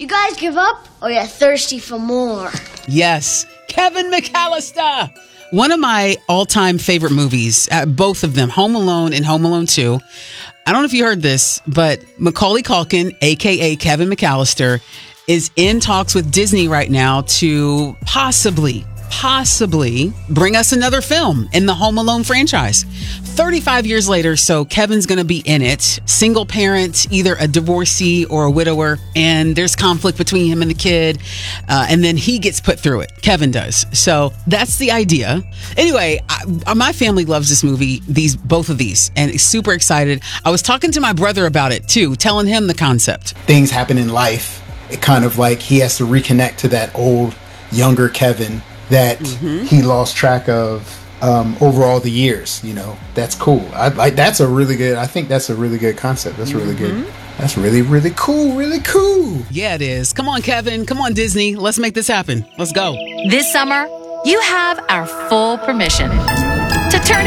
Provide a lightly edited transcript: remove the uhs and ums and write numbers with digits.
guys give up, or you're thirsty for more? Yes, Kevin McAllister. One of my all-time favorite movies, both of them, Home Alone and Home Alone 2. I don't know if you heard this, but Macaulay Culkin, a.k.a. Kevin McAllister, is in talks with Disney right now to possibly bring us another film in the Home Alone franchise. 35 years later, so Kevin's going to be in it. Single parent, either a divorcee or a widower, and there's conflict between him and the kid, and then he gets put through it. Kevin does. So that's the idea. Anyway, my family loves this movie, both of these, and is super excited. I was talking to my brother about it too, telling him the concept. Things happen in life. It kind of like he has to reconnect to that old, younger Kevin that he lost track of over all the years. You know, that's cool. I think that's a really good concept. That's really good. That's really, really cool. Really cool. Yeah, it is. Come on, Kevin. Come on, Disney. Let's make this happen. Let's go. This summer, you have our full permission.